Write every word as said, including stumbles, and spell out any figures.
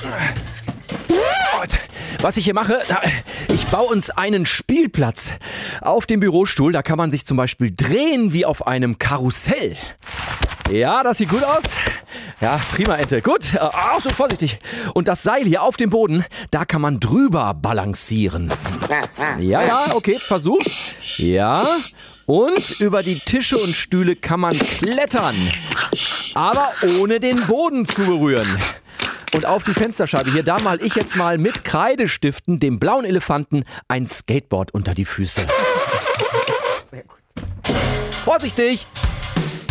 Was ich hier mache, ich baue uns einen Spielplatz auf dem Bürostuhl. Da kann man sich zum Beispiel drehen wie auf einem Karussell. Ja, das sieht gut aus. Ja, prima, Ente. Gut, Achtung, vorsichtig. Und das Seil hier auf dem Boden, da kann man drüber balancieren. Ja, ja, okay, versuch's. Ja, und über die Tische und Stühle kann man klettern. Aber ohne den Boden zu berühren. Und auf die Fensterscheibe hier, da mal ich jetzt mal mit Kreidestiften dem blauen Elefanten ein Skateboard unter die Füße. Vorsichtig!